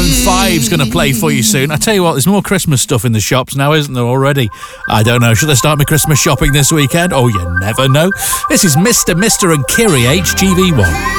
Maroon 5's going to play for you soon. I tell you what, there's more Christmas stuff in the shops now, isn't there, already? I don't know. Should I start my Christmas shopping this weekend? Oh, you never know. This is Mr. and Kiri HGV1.